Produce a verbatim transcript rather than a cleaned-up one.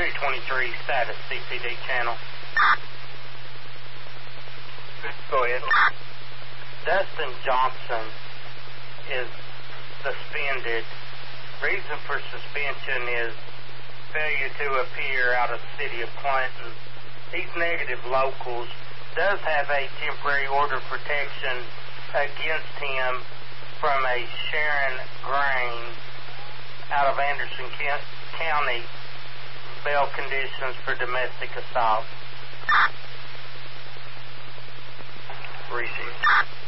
two twenty-three status C P D channel. Go ahead. Dustin Johnson is suspended. Reason for suspension is failure to appear out of the city of Clinton. These negative locals does have a temporary order of protection against him from a Sharon Grain out of Anderson County, bail conditions for domestic assault. Receive.